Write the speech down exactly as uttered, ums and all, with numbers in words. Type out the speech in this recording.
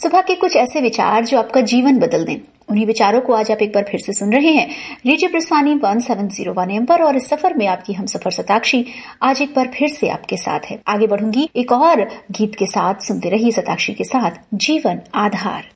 सुबह के कुछ ऐसे विचार जो आपका जीवन बदल दें। उन्हीं विचारों को आज आप एक बार फिर से सुन रहे हैं radio प्रस्थानी one seven zero one M पर, और इस सफर में आपकी हम सफर शताक्षी आज एक बार फिर से आपके साथ है। आगे बढ़ूंगी एक और गीत के साथ। सुनते रहिए शताक्षी के साथ जीवन आधार।